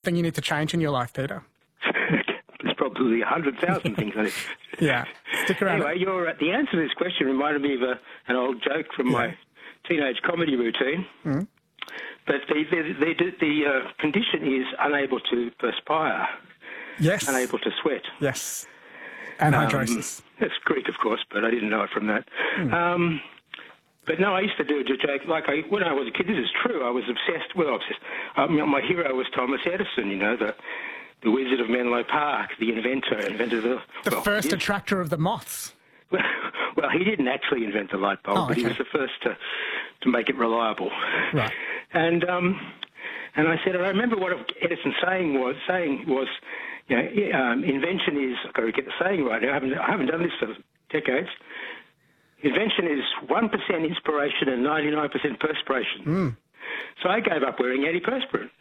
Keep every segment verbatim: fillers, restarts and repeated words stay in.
thing you need to change in your life, Peter? There's probably a hundred thousand things on it. Yeah, stick around. Anyway, you're, uh, the answer to this question reminded me of a, an old joke from Yeah. my teenage comedy routine. Mm. But the, the, the, the uh, condition is unable to perspire, Yes. unable to sweat. Yes. Anhydrosis. Um, that's Greek, of course, but I didn't know it from that. Mm. Um, but no, I used to do a joke. Like I, when I was a kid, this is true. I was obsessed. Well, obsessed. Um, my hero was Thomas Edison. You know, the the Wizard of Menlo Park, the inventor, invented the the well, first he- attractor of the moths. Well, well, he didn't actually invent the light bulb, Oh, but he okay. was the first to to make it reliable. Right. And um, and I said, I remember what Edison saying was saying was, you know, um, invention is. I've got to get the saying right. I haven't I haven't done this for decades. Invention is one percent inspiration and ninety-nine percent perspiration. Mm. So I gave up wearing antiperspirant.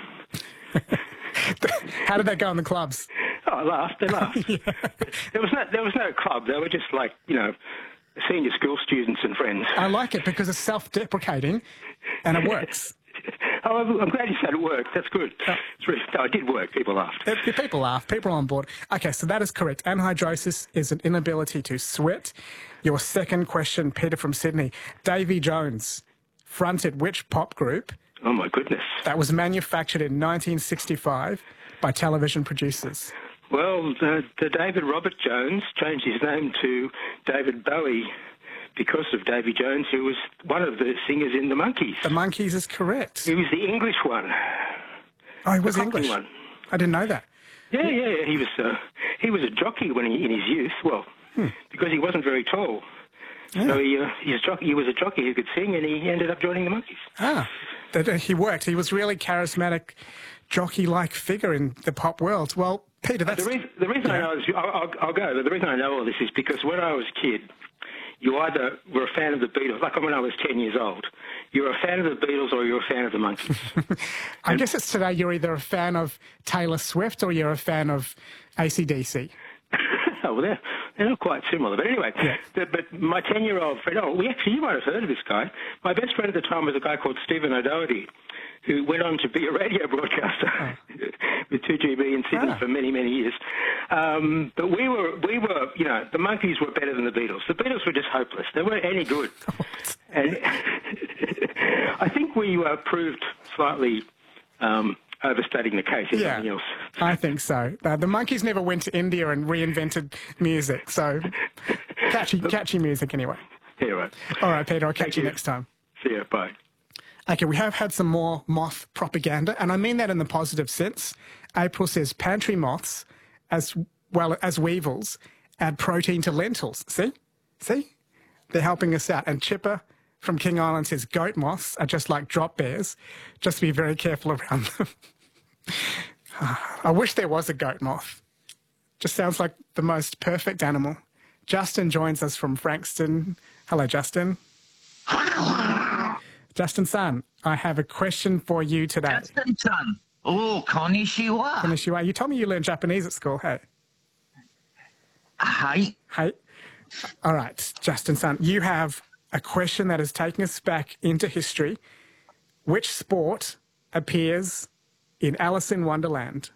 How did that go in the clubs? Oh, I laughed. They laughed. Yeah. There was no there was no club. They were just like, you know, senior school students and friends. I like it because it's self-deprecating and it works. Oh, I'm I'm glad you said it worked. That's good. It's really, no, it did work. People laughed. If- if People laugh. People are on board. Okay, so that is correct. Anhydrosis is an inability to sweat. Your second question, Peter from Sydney. Davy Jones fronted which pop group Oh, my goodness. that was manufactured in nineteen sixty-five by television producers? Well, the, the David Robert Jones changed his name to David Bowie because of Davy Jones, who was one of the singers in the Monkees. The Monkees is correct. He was the English one. Oh, he was the Cockney English. one. I didn't know that. Yeah, yeah, yeah. He was uh, he was a jockey when he in his youth. Well, Hmm. because he wasn't very tall. Yeah. So he, uh, he, was jockey, he was a jockey who could sing, and he ended up joining the Monkees. Ah, that uh, he worked. He was really charismatic, jockey-like figure in the pop world. Well, Peter, that's... The reason, the reason I know is, I'll, I'll, I'll go, but the reason I know all this is because when I was a kid, you either were a fan of the Beatles, like when I was ten years old, you were a fan of the Beatles or you were a fan of the Monkees. I guess it's today you're either a fan of Taylor Swift or you're a fan of A C D C. Oh, well, they're, they're not quite similar. But anyway, Yeah. the, but my ten-year-old friend, oh, we actually, you might have heard of this guy. My best friend at the time was a guy called Stephen O'Doherty, who went on to be a radio broadcaster with two G B in Sydney Ah. for many, many years. Um, but we were, we were, you know, the Monkees were better than the Beatles. The Beatles were just hopeless. They weren't any good. And I think we uh, proved slightly um, overstating the case, if Yeah, nothing else. I think so. Uh, the Monkees never went to India and reinvented music, so catchy, catchy music anyway. Yeah, right. All right, Peter, I'll catch Thank you you. next time. See you. Bye. Okay, we have had some more moth propaganda, and I mean that in the positive sense. April says pantry moths, as well as weevils, add protein to lentils. See? See? They're helping us out. And Chipper from King Island says goat moths are just like drop bears. Just be very careful around them. I wish there was a goat moth. Just sounds like the most perfect animal. Justin joins us from Frankston. Hello, Justin. Justin San, I have a question for you today. Justin-san. Oh, konnichiwa. Konnichiwa. You told me you learned Japanese at school, hey? Hi. Hey. All right, Justin San, you have a question that is taking us back into history. Which sport appears in Alice in Wonderland?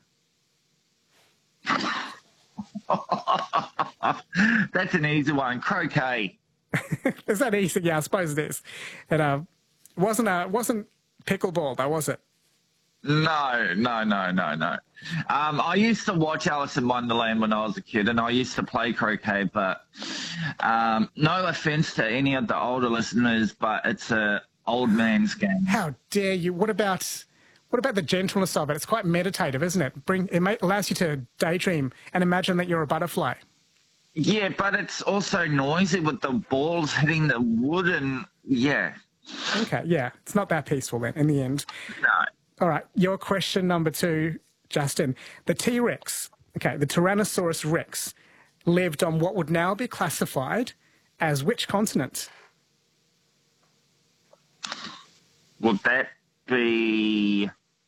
That's an easy one. Croquet. Is that easy? Yeah, I suppose it is. It uh, wasn't, uh, wasn't pickleball, though, was it? No, no, no, no, no. Um, I used to watch Alice in Wonderland when I was a kid, and I used to play croquet, but um, no offence to any of the older listeners, but it's a old man's game. How dare you? What about what about the gentleness of it? It's quite meditative, isn't it? Bring it may, allows you to daydream and imagine that you're a butterfly. Yeah, but it's also noisy with the balls hitting the wood, and yeah. Okay, yeah, it's not that peaceful then in the end. No. All right, your question number two, Justin. The T-Rex, okay, the Tyrannosaurus Rex, lived on what would now be classified as which continent? Would that be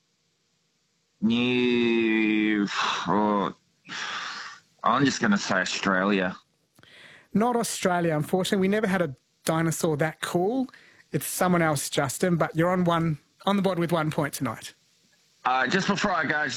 New... Oh, I'm just going to say Australia. Not Australia, unfortunately. We never had a dinosaur that cool. It's someone else, Justin, but you're on one on the board with one point tonight. Uh, just before I go,